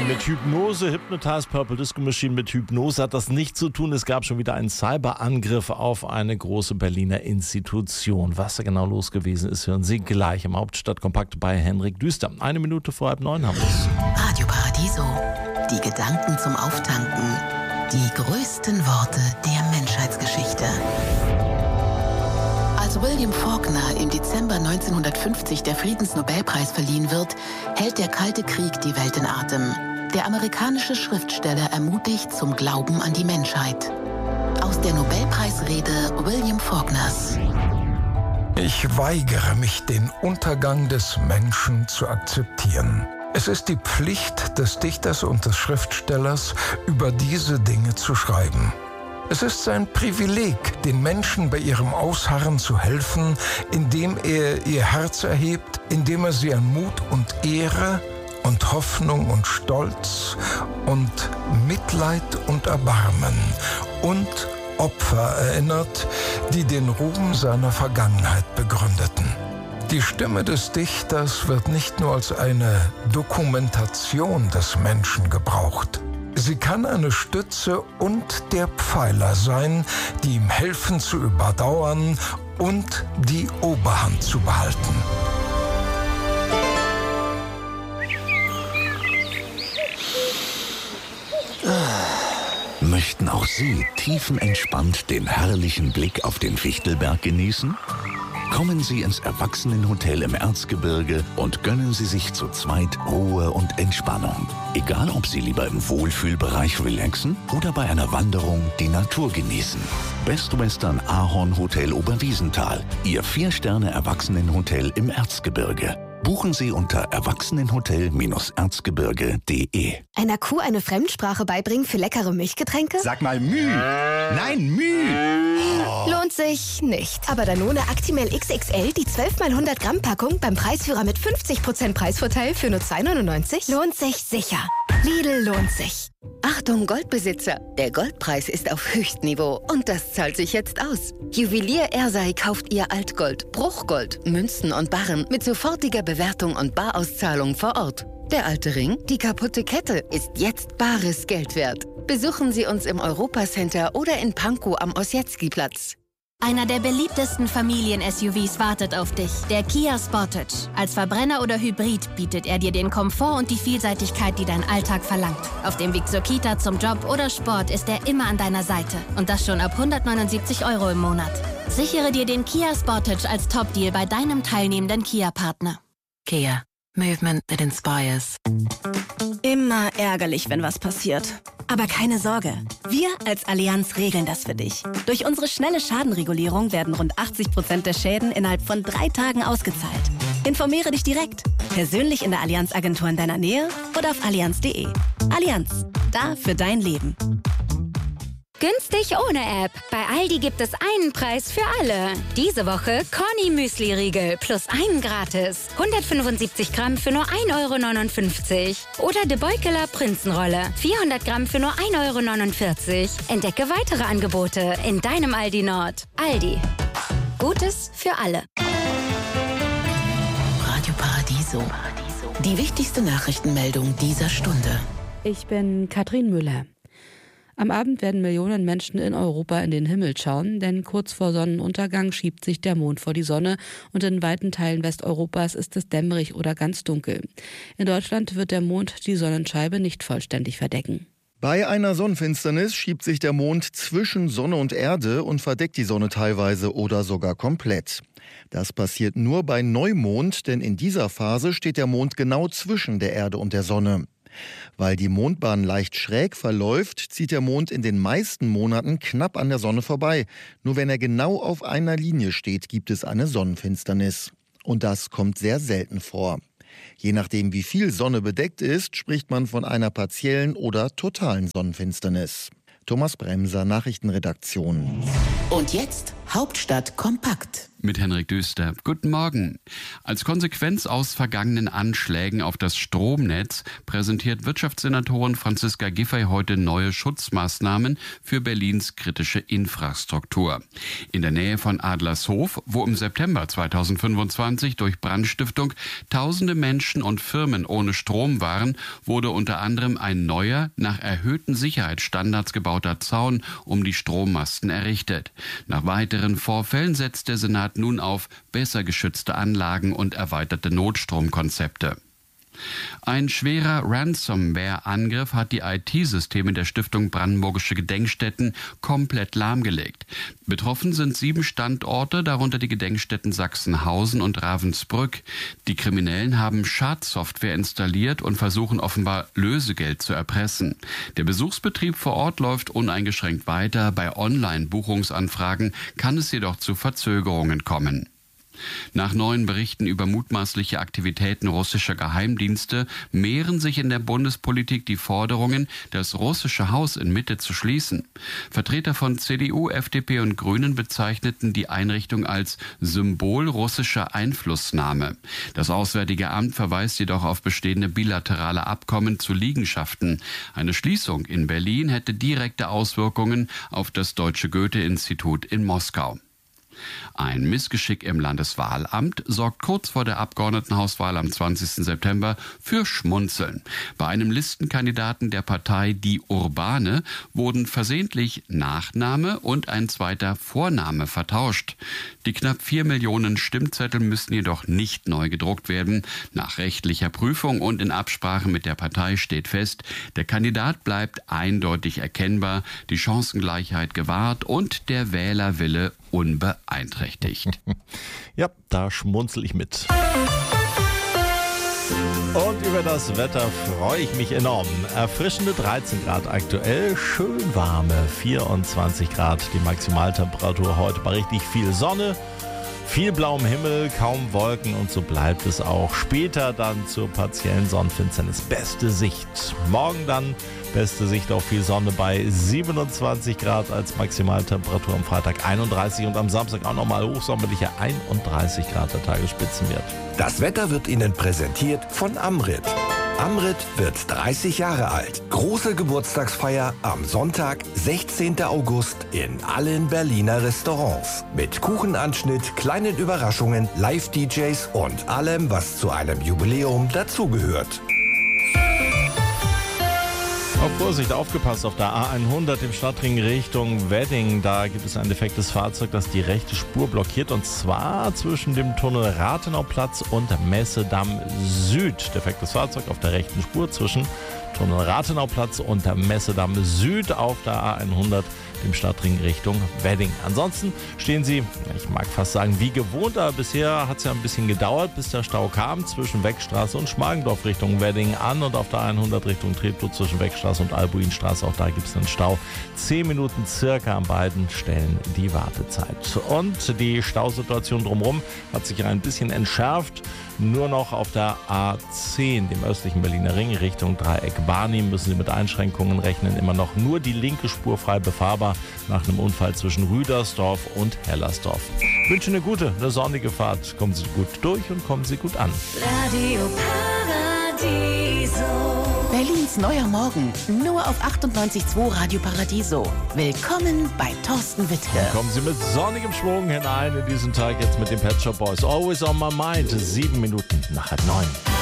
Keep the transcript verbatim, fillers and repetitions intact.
mit Hypnose, Hypnotize Purple Disco Machine mit Hypnose hat das nichts zu tun. Es gab schon wieder einen Cyberangriff auf eine große Berliner Institution. Was da genau los gewesen ist, hören Sie gleich im Hauptstadtkompakt bei Henrik Düster. Eine Minute vor halb neun haben wir es. Radio Paradiso. Die Gedanken zum Auftanken. Die größten Worte der Menschheitsgeschichte. Als William Faulkner im Dezember neunzehnhundertfünfzig der Friedensnobelpreis verliehen wird, hält der Kalte Krieg die Welt in Atem. Der amerikanische Schriftsteller ermutigt zum Glauben an die Menschheit. Aus der Nobelpreisrede William Faulkners. Ich weigere mich, den Untergang des Menschen zu akzeptieren. Es ist die Pflicht des Dichters und des Schriftstellers, über diese Dinge zu schreiben. Es ist sein Privileg, den Menschen bei ihrem Ausharren zu helfen, indem er ihr Herz erhebt, indem er sie an Mut und Ehre und Hoffnung und Stolz und Mitleid und Erbarmen und Opfer erinnert, die den Ruhm seiner Vergangenheit begründeten. Die Stimme des Dichters wird nicht nur als eine Dokumentation des Menschen gebraucht. Sie kann eine Stütze und der Pfeiler sein, die ihm helfen zu überdauern und die Oberhand zu behalten. Möchten auch Sie tiefenentspannt den herrlichen Blick auf den Fichtelberg genießen? Kommen Sie ins Erwachsenenhotel im Erzgebirge und gönnen Sie sich zu zweit Ruhe und Entspannung. Egal, ob Sie lieber im Wohlfühlbereich relaxen oder bei einer Wanderung die Natur genießen. Best Western Ahorn Hotel Oberwiesenthal, Ihr Vier-Sterne-Erwachsenenhotel im Erzgebirge. Buchen Sie unter erwachsenenhotel erzgebirge punkt de. Einer Kuh eine Fremdsprache beibringen für leckere Milchgetränke? Sag mal Müh. Nein, Müh. Oh. Lohnt sich nicht. Aber Danone Actimel X X L, die zwölf mal hundert Gramm Packung beim Preisführer mit fünfzig Prozent Preisvorteil für nur zwei neunundneunzig? Lohnt sich sicher. Lidl lohnt sich. Achtung Goldbesitzer, der Goldpreis ist auf Höchstniveau und das zahlt sich jetzt aus. Juwelier Ersei kauft ihr Altgold, Bruchgold, Münzen und Barren mit sofortiger Bewertung und Barauszahlung vor Ort. Der alte Ring, die kaputte Kette, ist jetzt bares Geld wert. Besuchen Sie uns im Europacenter oder in Pankow am Ossietzky-Platz. Einer der beliebtesten Familien-S U Vs wartet auf dich, der Kia Sportage. Als Verbrenner oder Hybrid bietet er dir den Komfort und die Vielseitigkeit, die dein Alltag verlangt. Auf dem Weg zur Kita, zum Job oder Sport ist er immer an deiner Seite. Und das schon ab hundertneunundsiebzig Euro im Monat. Sichere dir den Kia Sportage als Top-Deal bei deinem teilnehmenden Kia-Partner. Kia. Movement that inspires. Immer ärgerlich, wenn was passiert. Aber keine Sorge, wir als Allianz regeln das für dich. Durch unsere schnelle Schadenregulierung werden rund achtzig Prozent der Schäden innerhalb von drei Tagen ausgezahlt. Informiere dich direkt, persönlich in der Allianz-Agentur in deiner Nähe oder auf allianz punkt de. Allianz, da für dein Leben. Günstig ohne App. Bei Aldi gibt es einen Preis für alle. Diese Woche Corny Müsli-Riegel plus einen gratis. hundertfünfundsiebzig Gramm für nur ein Euro neunundfünfzig. Oder De Beukeler Prinzenrolle. vierhundert Gramm für nur ein Euro neunundvierzig. Entdecke weitere Angebote in deinem Aldi Nord. Aldi. Gutes für alle. Radio Paradiso. Die wichtigste Nachrichtenmeldung dieser Stunde. Ich bin Katrin Müller. Am Abend werden Millionen Menschen in Europa in den Himmel schauen, denn kurz vor Sonnenuntergang schiebt sich der Mond vor die Sonne und in weiten Teilen Westeuropas ist es dämmerig oder ganz dunkel. In Deutschland wird der Mond die Sonnenscheibe nicht vollständig verdecken. Bei einer Sonnenfinsternis schiebt sich der Mond zwischen Sonne und Erde und verdeckt die Sonne teilweise oder sogar komplett. Das passiert nur bei Neumond, denn in dieser Phase steht der Mond genau zwischen der Erde und der Sonne. Weil die Mondbahn leicht schräg verläuft, zieht der Mond in den meisten Monaten knapp an der Sonne vorbei. Nur wenn er genau auf einer Linie steht, gibt es eine Sonnenfinsternis. Und das kommt sehr selten vor. Je nachdem, wie viel Sonne bedeckt ist, spricht man von einer partiellen oder totalen Sonnenfinsternis. Thomas Bremser, Nachrichtenredaktion. Und jetzt Hauptstadt kompakt. mit Henrik Düster. Guten Morgen. Als Konsequenz aus vergangenen Anschlägen auf das Stromnetz präsentiert Wirtschaftssenatorin Franziska Giffey heute neue Schutzmaßnahmen für Berlins kritische Infrastruktur. In der Nähe von Adlershof, wo im September zweitausendfünfundzwanzig durch Brandstiftung tausende Menschen und Firmen ohne Strom waren, wurde unter anderem ein neuer, nach erhöhten Sicherheitsstandards gebauter Zaun um die Strommasten errichtet. Nach weiteren Vorfällen setzt der Senat nun auf besser geschützte Anlagen und erweiterte Notstromkonzepte. Ein schwerer Ransomware-Angriff hat die I T-Systeme der Stiftung Brandenburgische Gedenkstätten komplett lahmgelegt. Betroffen sind sieben Standorte, darunter die Gedenkstätten Sachsenhausen und Ravensbrück. Die Kriminellen haben Schadsoftware installiert und versuchen offenbar Lösegeld zu erpressen. Der Besuchsbetrieb vor Ort läuft uneingeschränkt weiter. Bei Online-Buchungsanfragen kann es jedoch zu Verzögerungen kommen. Nach neuen Berichten über mutmaßliche Aktivitäten russischer Geheimdienste mehren sich in der Bundespolitik die Forderungen, das russische Haus in Mitte zu schließen. Vertreter von C D U, F D P und Grünen bezeichneten die Einrichtung als Symbol russischer Einflussnahme. Das Auswärtige Amt verweist jedoch auf bestehende bilaterale Abkommen zu Liegenschaften. Eine Schließung in Berlin hätte direkte Auswirkungen auf das Deutsche Goethe-Institut in Moskau. Ein Missgeschick im Landeswahlamt sorgt kurz vor der Abgeordnetenhauswahl am zwanzigsten September für Schmunzeln. Bei einem Listenkandidaten der Partei Die Urbane wurden versehentlich Nachname und ein zweiter Vorname vertauscht. Die knapp vier Millionen Stimmzettel müssen jedoch nicht neu gedruckt werden. Nach rechtlicher Prüfung und in Absprache mit der Partei steht fest, der Kandidat bleibt eindeutig erkennbar, die Chancengleichheit gewahrt und der Wählerwille unbeeinträchtigt. Ja, da schmunzel ich mit. Und über das Wetter freue ich mich enorm. Erfrischende dreizehn Grad aktuell, schön warme vierundzwanzig Grad die Maximaltemperatur heute bei richtig viel Sonne. Viel blauem Himmel, kaum Wolken und so bleibt es auch später dann zur partiellen Sonnenfinsternis. Beste Sicht. Morgen dann beste Sicht auf viel Sonne bei siebenundzwanzig Grad als Maximaltemperatur, am Freitag einunddreißig und am Samstag auch nochmal hochsommerliche einunddreißig Grad der Tagesspitzenwert. Das Wetter wird Ihnen präsentiert von Amrit. Amrit wird dreißig Jahre alt. Große Geburtstagsfeier am Sonntag, sechzehnten August in allen Berliner Restaurants. Mit Kuchenanschnitt, kleinen Überraschungen, Live-D Js und allem, was zu einem Jubiläum dazugehört. Auf Vorsicht, aufgepasst auf der A hundert im Stadtring Richtung Wedding. Da gibt es ein defektes Fahrzeug, das die rechte Spur blockiert, und zwar zwischen dem Tunnel Rathenauplatz und Messedamm Süd. Defektes Fahrzeug auf der rechten Spur zwischen Tunnel Rathenauplatz und Messedamm Süd auf der A hundert im Stadtring Richtung Wedding. Ansonsten stehen Sie, ich mag fast sagen, wie gewohnt, aber bisher hat es ja ein bisschen gedauert, bis der Stau kam, zwischen Weckstraße und Schmargendorf Richtung Wedding an und auf der A hundert Richtung Treptow zwischen Weckstraße und Albuinstraße. Auch da gibt es einen Stau. Zehn Minuten circa an beiden Stellen die Wartezeit. Und die Stausituation drumherum hat sich ein bisschen entschärft. Nur noch auf der A zehn, dem östlichen Berliner Ring, Richtung Dreieck Barnim, müssen Sie mit Einschränkungen rechnen. Immer noch nur die linke Spur frei befahrbar nach einem Unfall zwischen Rüdersdorf und Hellersdorf. Ich wünsche eine gute, eine sonnige Fahrt. Kommen Sie gut durch und kommen Sie gut an. Radio Paradiso. Berlins neuer Morgen. Nur auf achtundneunzig Komma zwei Radio Paradiso. Willkommen bei Thorsten Wittke. Und kommen Sie mit sonnigem Schwung hinein in diesen Tag jetzt mit den Pet Shop Boys. Always on my mind. Sieben Minuten nach halb neun.